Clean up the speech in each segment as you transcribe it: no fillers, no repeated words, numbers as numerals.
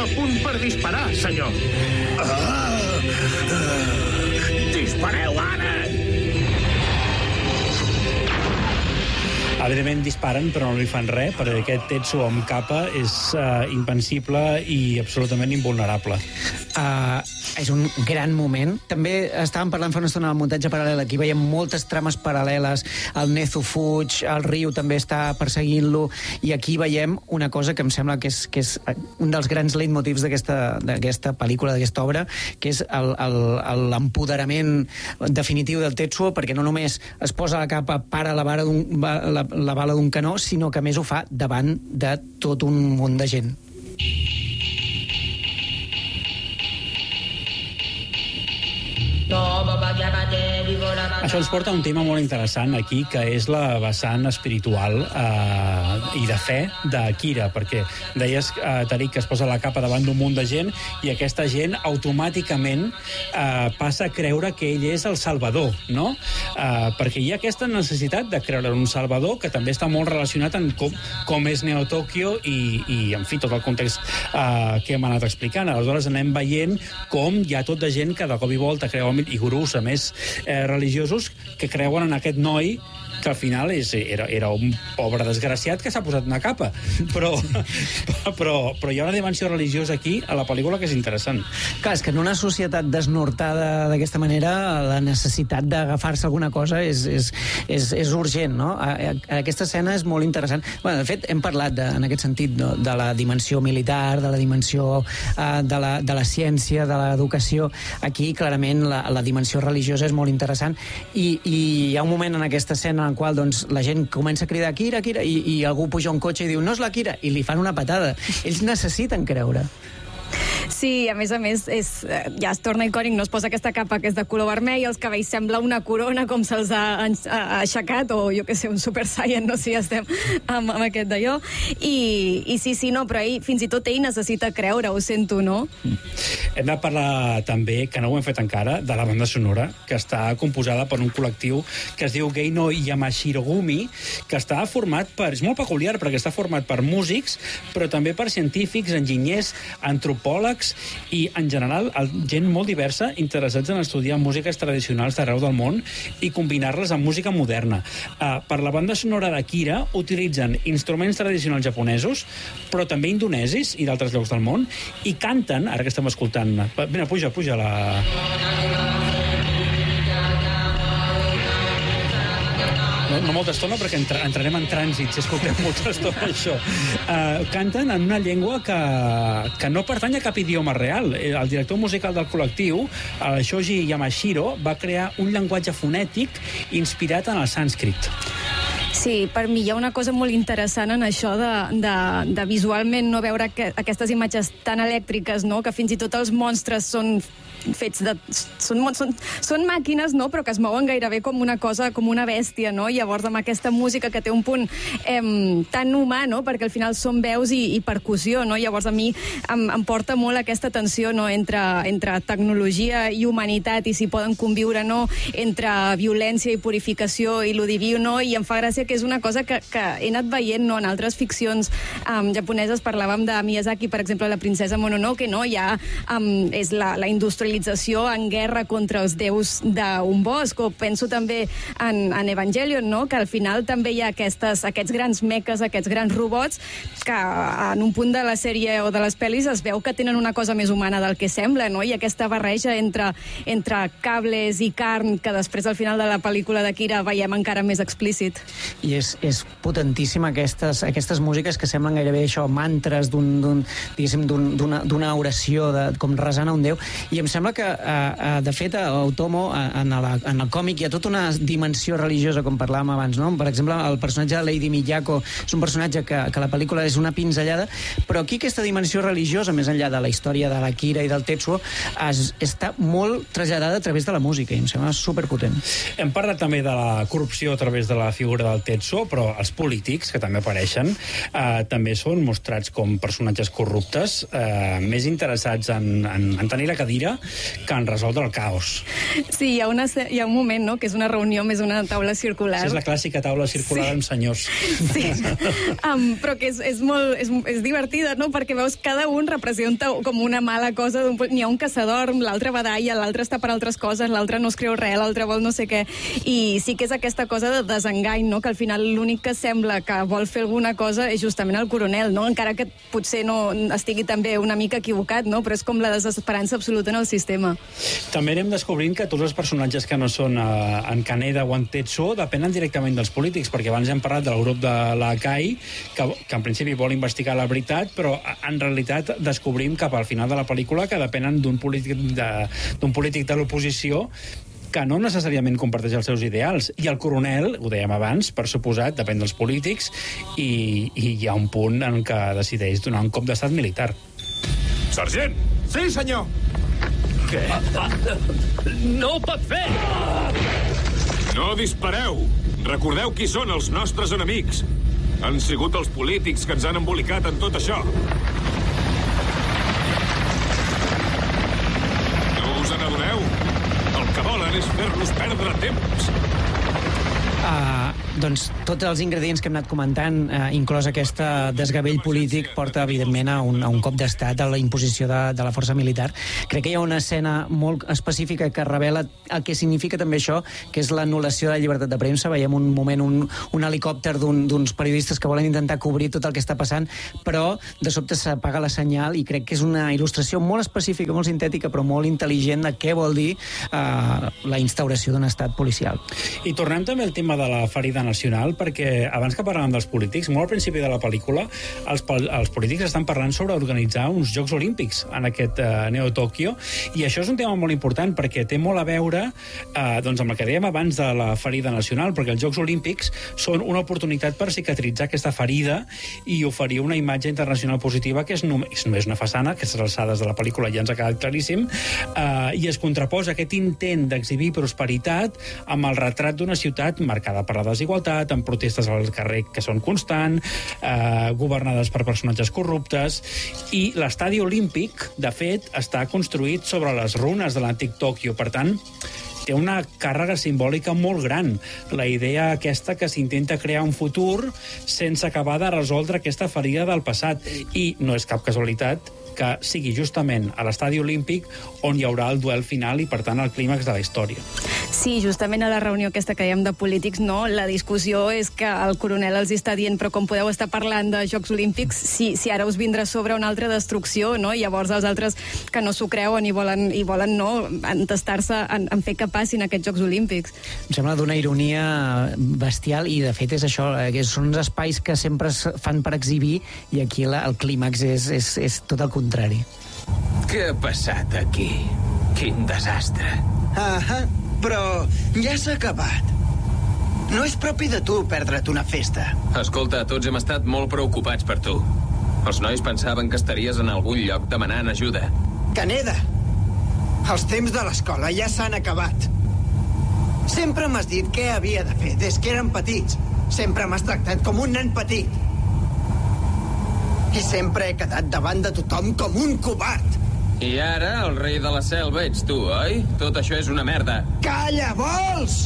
a punt per disparar, senyor. Dispareu ara! Evidentment disparen, però no li fan res, perquè aquest Tetsuo amb capa és invencible i absolutament invulnerable. És un gran moment. També estàvem parlant fa una estona del muntatge paral·lel. Aquí veiem moltes trames paral·leles. El Nezu fuig, el Ryu també està perseguint-lo, i aquí veiem una cosa que em sembla que és un dels grans leitmotivs d'aquesta pel·lícula, d'aquesta obra, que és l'empoderament definitiu del Tetsuo, perquè no només es posa la capa, para la bala d'un canó, sinó que a més ho fa davant de tot un munt de gent. Això ens porta a un tema molt interessant aquí, que és la vessant espiritual i de fe d'Akira, perquè deies, Tariq, que es posa la capa davant d'un munt de gent i aquesta gent automàticament passa a creure que ell és el salvador, no? Perquè hi ha aquesta necessitat de creure en un salvador que també està molt relacionat amb com és Neo Tokyo i en fi, tot el context que hem anat explicant. Aleshores anem veient com hi ha tot de gent que de cop i volta creu, i gurus, a més, religiosos, que creuen en aquest noi que al final era un pobre desgraciat que s'ha posat una capa. Però hi ha una dimensió religiosa aquí, a la pel·lícula, que és interessant. Clar, és que en una societat desnortada d'aquesta manera, la necessitat d'agafar-se alguna cosa és urgent, no? Aquesta escena és molt interessant. Bueno, de fet, hem parlat, en aquest sentit, de la dimensió militar, de la dimensió de la ciència, de l'educació. Aquí, clarament, la dimensió religiosa és molt interessant, i hi ha un moment en aquesta escena en qual la gent comença a cridar Akira, Akira, i algú puja a un cotxe i diu no és l'Akira, i li fan una patada. Ells necessiten creure. Sí, a més, ja es torna icònic, no es posa aquesta capa que és de color vermell, els cabells sembla una corona com se'ls ha aixecat, o jo què sé, un Super Saiyan, no sé si estem amb aquest d'allò, i sí, no, però fins i tot ell necessita creure, ho sento, no? Hem de parlar també, que no ho hem fet encara, de la banda sonora, que està composada per un col·lectiu que es diu Geino Yamashirogumi, que està format per... és molt peculiar, perquè està format per músics, però també per científics, enginyers, antropòlegs, i en general gent molt diversa interessats en estudiar músiques tradicionals d'arreu del món i combinar-les amb música moderna. Per la banda sonora d'Akira utilitzen instruments tradicionals japonesos, però també indonesis i d'altres llocs del món, i canten, ara que estem escoltant, mira, puja la... No molta estona, perquè entrarem en trànsit si escoltem molta estona això. Canten en una llengua que no pertany a cap idioma real. El director musical del col·lectiu, el Shoji Yamashiro, va crear un llenguatge fonètic inspirat en el sànscrit. Sí, per mi hi ha una cosa molt interessant en això de visualment no veure aquestes imatges tan elèctriques, no? Que fins i tot els monstres són fets de... Són màquines, no?, però que es mouen gairebé com una cosa, com una bèstia, no? Llavors, amb aquesta música que té un punt tan humà, no?, perquè al final són veus i percussió, no? Llavors, a mi em porta molt aquesta tensió, no?, entre tecnologia i humanitat, i si poden conviure, no?, entre violència i purificació i lo diví, no?, i em fa gràcia que és una cosa que he anat veient, no?, en altres ficcions japoneses. Parlàvem de Miyazaki, per exemple, la princesa Mononoke, no?, ja és la industrialització en guerra contra els déus d'un bosc, o penso també en Evangelion, no?, que al final també hi ha aquests grans meques, aquests grans robots, que en un punt de la sèrie o de les pel·lis es veu que tenen una cosa més humana del que sembla, no?, i aquesta barreja entre cables i carn, que després al final de la pel·lícula d'Akira veiem encara més explícit. I és potentíssima aquestes músiques que semblen gairebé això, mantres d'una oració, com resant a un déu, i em sembla que, de fet, a Otomo, en el còmic, hi ha tota una dimensió religiosa, com parlàvem abans, no? Per exemple, el personatge de Lady Miyako és un personatge que la pel·lícula és una pinzellada, però aquí aquesta dimensió religiosa, més enllà de la història de l'Akira i del Tetsuo, està molt traslladada a través de la música, i em sembla superpotent. Hem parlat també de la corrupció a través de la figura del Tetsuo, però els polítics, que també apareixen, també són mostrats com personatges corruptes, més interessats en tenir la cadira que en resoldre el caos. Sí, hi ha un moment, no?, que és una reunió més una taula circular. Sí, és la clàssica taula circular amb senyors. Sí, però que és divertida, no?, perquè veus cada un representa com una mala cosa. N'hi ha un caçador, l'altre badalla, l'altre està per altres coses, l'altre no es creu res, l'altre vol no sé què. I sí que és aquesta cosa de desengany, no?, que al final l'únic que sembla que vol fer alguna cosa és justament el coronel, no?, encara que potser no estigui també una mica equivocat, no?, però és com la desesperança absoluta en el sistema. També anem descobrint que tots els personatges que no són en Kaneda o en Tetsuo depenen directament dels polítics, perquè abans hem parlat del grup de la Kai, que en principi vol investigar la veritat, però en realitat descobrim cap al final de la pel·lícula que depenen d'un polític de l'oposició que no necessàriament comparteix els seus ideals. I el coronel, ho dèiem abans, per suposat, depèn dels polítics, i hi ha un punt en què decideix donar un cop d'estat militar. Sergent! Sí, senyor! Què? No ho pot fer! No dispareu! Recordeu qui són els nostres enemics. Han sigut els polítics que ens han embolicat en tot això. No us n'adoneu? El que volen és fer-nos perdre temps. Doncs tots els ingredients que hem anat comentant, inclòs aquest desgavell polític, porta evidentment a un cop d'estat, a la imposició de la força militar. Crec que hi ha una escena molt específica que revela el que significa també això, que és l'anul·lació de la llibertat de premsa. Veiem un moment un helicòpter d'uns periodistes que volen intentar cobrir tot el que està passant, però de sobte s'apaga la senyal, i crec que és una il·lustració molt específica, molt sintètica, però molt intel·ligent de què vol dir la instauració d'un estat policial. I tornem també al tema de la ferida nacional, perquè abans que parlàvem dels polítics, molt al principi de la pel·lícula, els polítics estan parlant sobre organitzar uns Jocs Olímpics en aquest Neo-Tòquio, i això és un tema molt important perquè té molt a veure doncs amb el que dèiem abans de la ferida nacional, perquè els Jocs Olímpics són una oportunitat per cicatritzar aquesta ferida i oferir una imatge internacional positiva que és només una façana, que a les alçades de la pel·lícula ja ens ha quedat claríssim, i es contraposa aquest intent d'exhibir prosperitat amb el retrat d'una ciutat marcada per la desigualtat, amb protestes al carrer que són constants, governades per personatges corruptes, i l'estadi olímpic, de fet, està construït sobre les runes de l'antic Tòquio. Per tant, té una càrrega simbòlica molt gran. La idea aquesta que s'intenta crear un futur sense acabar de resoldre aquesta ferida del passat. I no és cap casualitat que sigui justament a l'estadi olímpic on hi haurà el duel final i, per tant, el clímax de la història. Sí, justament a la reunió aquesta que dèiem de polítics, no? La discussió és que el coronel els està dient però com podeu estar parlant de Jocs Olímpics si ara us vindrà sobre una altra destrucció, no? I llavors els altres que no s'ho creuen i volen no, entestar-se en fer que passin aquests Jocs Olímpics. Em sembla d'una ironia bestial, i de fet és això, que són uns espais que sempre es fan per exhibir, i aquí el clímax és tot el contrari. Què ha passat aquí? Quin desastre. Però ja s'ha acabat. No és propi de tu perdre't una festa. Escolta, tots hem estat molt preocupats per tu. Els nois pensaven que estaries en algun lloc demanant ajuda. Kaneda, els temps de l'escola ja s'han acabat. Sempre m'has dit què havia de fer des que érem petits. Sempre m'has tractat com un nen petit. I sempre he quedat davant de tothom com un covard. I ara el rei de la selva ets tu, oi? Tot això és una merda. Calla, vols?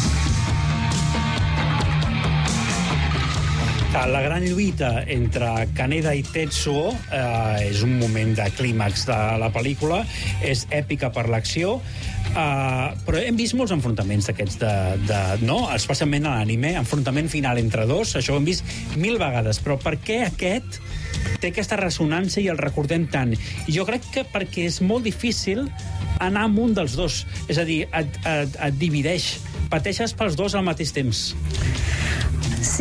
La gran lluita entre Kaneda i Tetsuo és un moment de clímax de la pel·lícula, és èpica per l'acció, però hem vist molts enfrontaments d'aquests no? Especialment a l'anime, enfrontament final entre dos, això ho hem vist 1000 vegades, però per què aquest té aquesta ressonància i el recordem tant? I jo crec que perquè és molt difícil anar amb un dels dos, és a dir, et divideix, pateixes pels dos al mateix temps. Sí,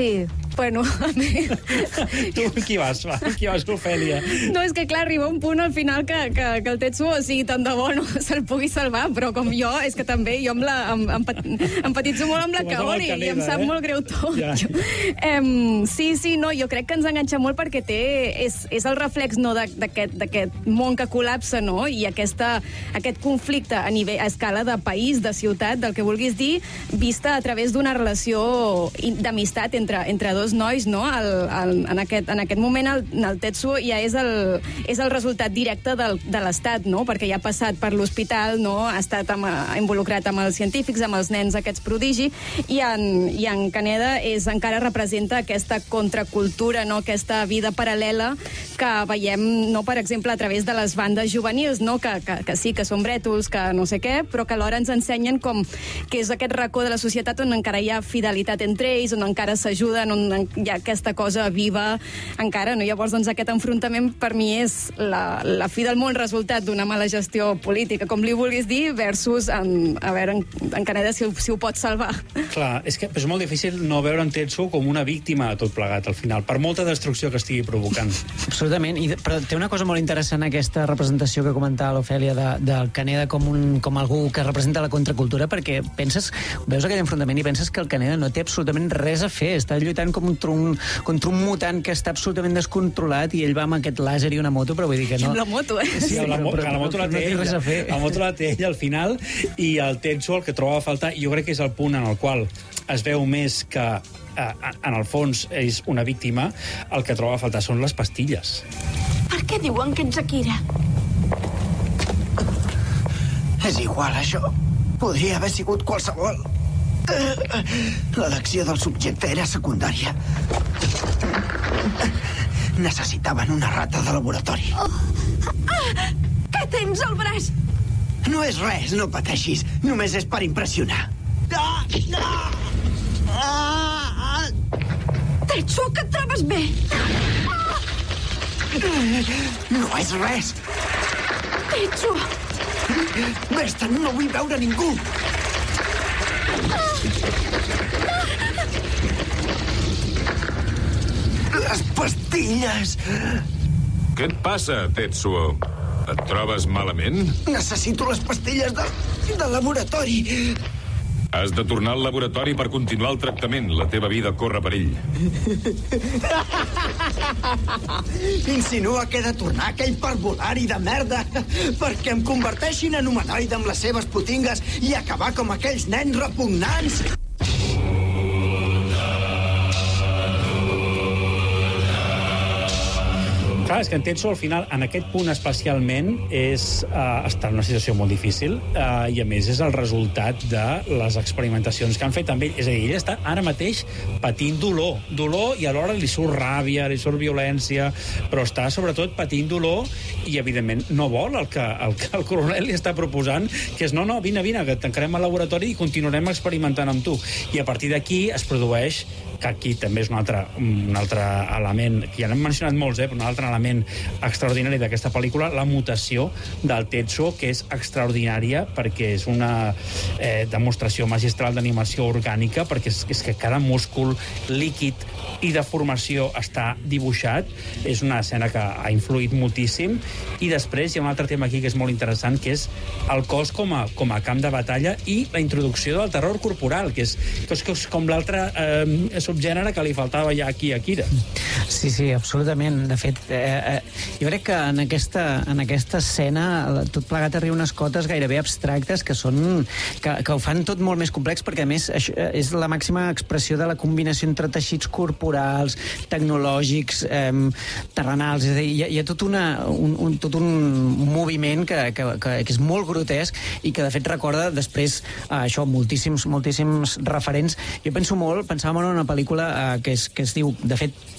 Bueno, a mi... Tu qui vas, Ofèlia? No, és que clar, arriba un punt al final que el Tetsuo, o sigui, tant de bo no se'l pugui salvar, però com jo, és que també jo empatitzo molt amb la Kaori i em sap molt greu tot. Ja. Sí, no, jo crec que ens enganxa molt perquè és el reflex no, d'aquest món que col·lapsa, no? I aquest conflicte a escala de país, de ciutat, del que vulguis dir, vista a través d'una relació d'amistat entre dos nois, no? En aquest moment el Tetsuo ja és el resultat directe de l'estat, no? Perquè ja ha passat per l'hospital, no? Ha estat involucrat amb els científics, amb els nens aquests prodigi, i en Kaneda encara representa aquesta contracultura, no? Aquesta vida paral·lela que veiem, no? Per exemple, a través de les bandes juvenils, no? Que sí, que són brètols, que no sé què, però que alhora ens ensenyen com que és aquest racó de la societat on encara hi ha fidelitat entre ells, on encara s'ajuden, on hi ha aquesta cosa viva encara, no? Llavors, doncs, aquest enfrontament per mi és la fi del món, resultat d'una mala gestió política, com li vulguis dir, versus a veure en Kaneda si ho pot salvar. Clar, és que és molt difícil no veure en Tetsuo com una víctima de tot plegat, al final, per molta destrucció que estigui provocant. Absolutament, però té una cosa molt interessant aquesta representació que comentava l'Ofèlia del Kaneda com algú que representa la contracultura, perquè veus aquell enfrontament i penses que el Kaneda no té absolutament res a fer, està lluitant contra un mutant que està absolutament descontrolat i ell va amb aquest làser i una moto, però vull dir que no... I amb la moto, Sí, la moto la té ell, la moto la té ell al final, i el Tetsuo el que troba a faltar, jo crec que és el punt en el qual es veu més que en el fons és una víctima, el que troba a faltar són les pastilles. Per què diuen que ets Akira? És igual, això. Podria haver sigut qualsevol. L'elecció del subjecte era secundària. Necessitaven una rata de laboratori. Què tens al braç? No és res, no pateixis. Només és per impressionar. Tetsuo, que et trobes bé? No és res. Tetsuo! Vés-te'n, no vull veure ningú. Les pastilles. Què et passa, Tetsuo? Et trobes malament? Necessito les pastilles del laboratori. Has de tornar al laboratori per continuar el tractament. La teva vida corre perill. Insinua que he de tornar a aquell parvulari de merda perquè em converteixin en humanoide amb les seves putingues i acabar com aquells nens repugnants. Clar, és que en Tetsuo, al final, en aquest punt especialment, està en una situació molt difícil i, a més, és el resultat de les experimentacions que han fet amb ell. És a dir, ell està ara mateix patint dolor i alhora li surt ràbia, li surt violència, però està, sobretot, patint dolor i, evidentment, no vol el que el coronel li està proposant, que és, no, vine, que tancarem el laboratori i continuarem experimentant amb tu. I a partir d'aquí es produeix, que aquí també és un altre element, que ja n'hem mencionat molts, però un altre element extraordinari d'aquesta pel·lícula, la mutació del Tetsuo, que és extraordinària perquè és una demostració magistral d'animació orgànica, perquè és que cada múscul líquid i de formació està dibuixat. És una escena que ha influït moltíssim. I després hi ha un altre tema aquí que és molt interessant, que és el cos com a camp de batalla i la introducció del terror corporal, que és com l'altre subgènere que li faltava ja aquí a Akira. Sí, absolutament. De fet, jo crec que en aquesta escena tot plegat arriba unes cotes gairebé abstractes que ho fan tot molt més complex, perquè a més és la màxima expressió de la combinació entre teixits corporals, tecnològics, terrenals. És a dir, hi ha tot un moviment que és molt grotesc i que de fet recorda després això, moltíssims referents. Jo pensava molt en una pel·lícula que es diu, de fet,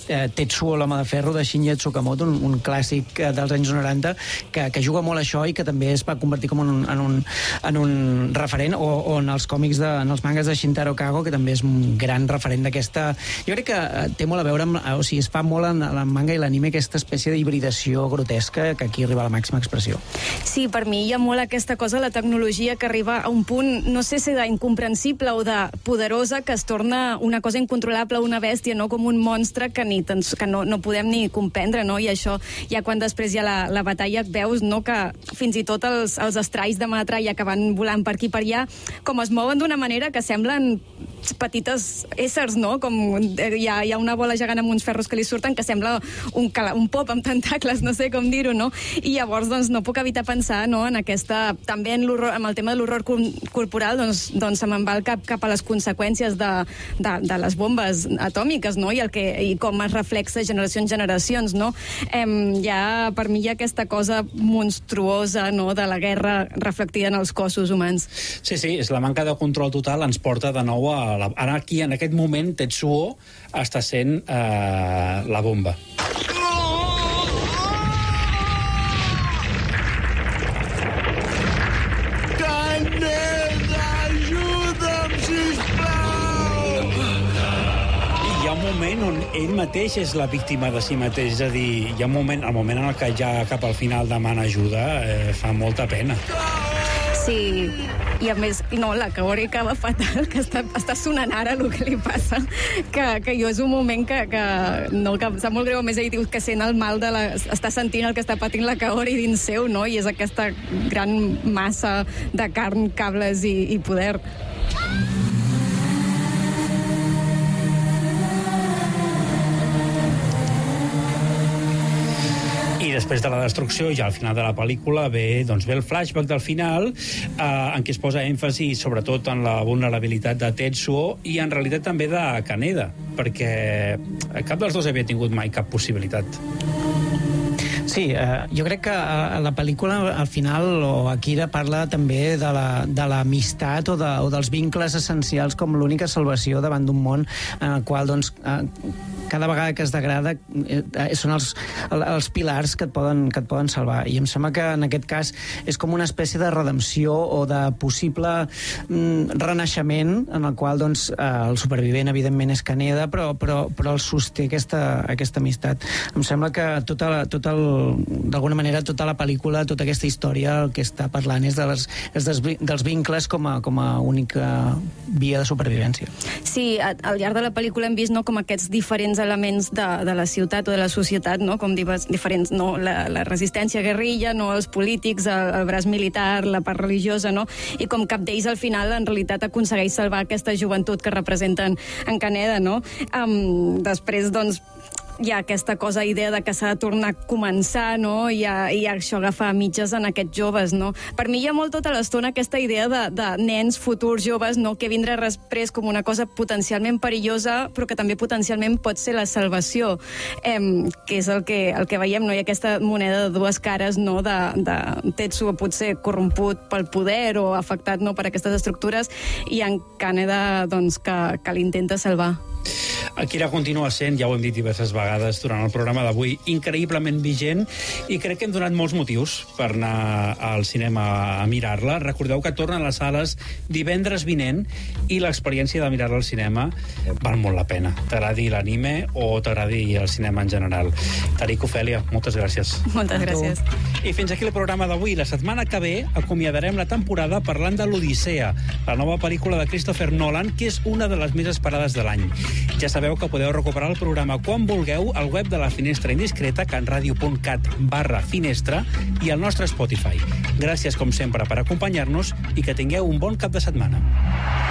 Tetsuo, l'home de ferro, de Shinya Tsukamoto, un clàssic dels anys 90, que juga molt a això i que també es va convertir com en un referent, o en els còmics, en els mangas de Shintaro Kago, que també és un gran referent d'aquesta... Jo crec que té molt a veure amb... O sigui, es fa molt en el manga i l'anime aquesta espècie d'hibridació grotesca que aquí arriba a la màxima expressió. Sí, per mi hi ha molt aquesta cosa, la tecnologia que arriba a un punt, no sé si d'incomprensible o de poderosa, que es torna una cosa incontrolable, una bèstia, no? Com un monstre que no podem ni comprendre, no? I això, ja quan després hi ha la batalla, veus, no?, que fins i tot els estralls de metralla que van volant per aquí per allà, com es mouen d'una manera que semblen petites éssers, no? Com hi ha una bola gegant amb uns ferros que li surten que sembla un pop amb tentacles, no sé com dir-ho, no? I llavors, doncs, no puc evitar pensar, no?, en aquesta... També en el tema de l'horror corporal, doncs se me'n va el cap a les conseqüències de les bombes atòmiques, no?, i com es reflexa generació en generacions, no? Per mi hi ha aquesta cosa monstruosa, no?, de la guerra reflectida en els cossos humans. Sí, és la manca de control total ens porta de nou a... Ara aquí, en aquest moment, Tetsuo està sent la bomba. Caneda, ajuda'm, sisplau! I hi ha un moment on ell mateix és la víctima de si mateix, és a dir, hi ha un moment, el moment en el que ja cap al final demana ajuda, fa molta pena. Sí, i a més, no, la Kaori acaba fatal, que està sonant ara el que li passa, que jo és un moment que sap molt greu, a més ell diu que sent el mal està sentint el que està patint la Kaori dins seu, no?, i és aquesta gran massa de carn, cables i poder. I després de la destrucció, ja al final de la pel·lícula, ve el flashback del final, en què es posa èmfasi sobretot en la vulnerabilitat de Tetsuo i en realitat també de Kaneda, perquè cap dels dos havia tingut mai cap possibilitat. Sí, jo crec que la pel·lícula, al final, o Akira parla també de l'amistat o dels vincles essencials com l'única salvació davant d'un món en el qual, doncs, cada vegada que es degrada són els pilars que et poden salvar. I em sembla que en aquest cas és com una espècie de redempció o de possible renaixement en el qual, doncs, el supervivent, evidentment, és Kaneda, però el sosté aquesta amistat. Em sembla que d'alguna manera tota la pel·lícula, tota aquesta història, el que està parlant és dels vincles com a única via de supervivència. Sí, al llarg de la pel·lícula hem vist, no, com aquests diferents elements de la ciutat o de la societat, no, com diferents, no, la resistència guerrilla, no, els polítics, el braç militar, la part religiosa, no, i com cap d'ells al final en realitat aconsegueix salvar aquesta joventut que representen en Kaneda, no? Després, doncs, hi ha aquesta idea de que s'ha de tornar a començar, no? I això agafa mitges en aquests joves, no? Per mi hi ha molt tota l'estona aquesta idea de nens futurs joves, no?, que vindrà després com una cosa potencialment perillosa, però que també potencialment pot ser la salvació, que és el que veiem, no? Hi ha aquesta moneda de dues cares, no?, de Tetsuo potser corromput pel poder o afectat, no?, per aquestes estructures, i en Kaneda, doncs, que l'intenta salvar. Akira continua sent, ja ho hem dit diverses vegades durant el programa d'avui, increïblement vigent, i crec que hem donat molts motius per anar al cinema a mirar-la. Recordeu que torna a les sales divendres vinent i l'experiència de mirar-la al cinema val molt la pena. T'agradi l'anime o t'agradi el cinema en general. Tariq, Ofèlia, moltes gràcies. Moltes gràcies. I fins aquí el programa d'avui. La setmana que ve acomiadarem la temporada parlant de l'Odissea, la nova pel·lícula de Christopher Nolan, que és una de les més esperades de l'any. Ja sabeu que podeu recuperar el programa quan vulgueu al web de la Finestra Indiscreta, canradio.cat/finestra, i al nostre Spotify. Gràcies, com sempre, per acompanyar-nos i que tingueu un bon cap de setmana.